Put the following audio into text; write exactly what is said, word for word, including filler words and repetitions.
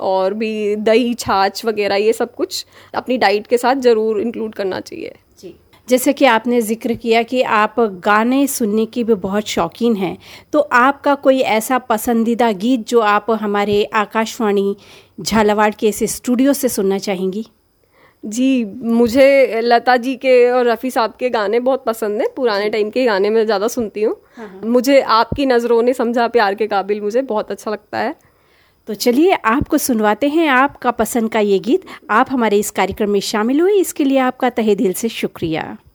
और भी दही छाछ वगैरह, ये सब कुछ अपनी डाइट के साथ ज़रूर इंक्लूड करना चाहिए। जी, जैसे कि आपने जिक्र किया कि आप गाने सुनने की भी बहुत शौकीन हैं, तो आपका कोई ऐसा पसंदीदा गीत जो आप हमारे आकाशवाणी झालावाड़ के इस स्टूडियो से सुनना चाहेंगी? जी, मुझे लता जी के और रफ़ी साहब के गाने बहुत पसंद हैं। पुराने टाइम के गाने मैं ज़्यादा सुनती हूँ। हाँ। मुझे आपकी नज़रों ने समझा प्यार के काबिल मुझे बहुत अच्छा लगता है। तो चलिए आपको सुनवाते हैं आपका पसंद का ये गीत। आप हमारे इस कार्यक्रम में शामिल हुए, इसके लिए आपका तहे दिल से शुक्रिया।